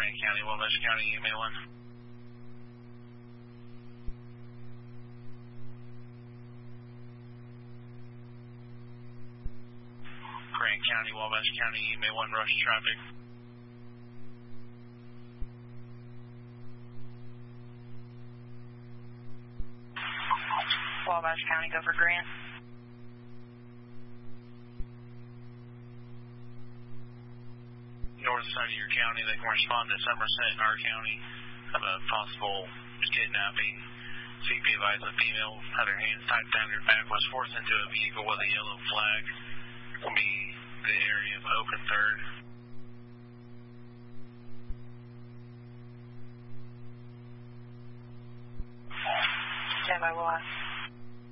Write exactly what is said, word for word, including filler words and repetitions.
Grant County, Wabash County, E M A one. Grant County, Wabash County, E M A one, rush traffic. Wabash County, go for Grant. North side of your county, they can respond to Somerset in our county of a possible kidnapping. C P advised a female had her hands tied behind her back, was forced into a vehicle with a yellow flag. Will be the area of Oak and Third. Stand by, Wabash.